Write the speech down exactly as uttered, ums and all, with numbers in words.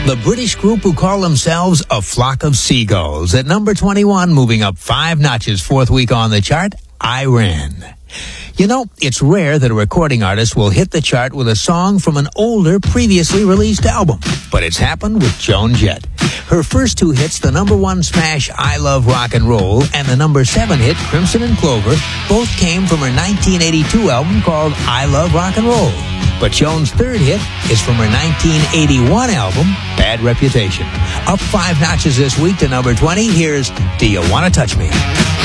The British group who call themselves A Flock of Seagulls. At number twenty-one, moving up five notches, fourth week on the chart, Iran. You know, it's rare that a recording artist will hit the chart with a song from an older, previously released album. But it's happened with Joan Jett. Her first two hits, the number one smash I Love Rock and Roll and the number seven hit Crimson and Clover, both came from her nineteen eighty-two album called I Love Rock and Roll. But Joan's third hit is from her nineteen eighty-one album, Bad Reputation. Up five notches this week to number twenty, here's Do You Wanna Touch Me?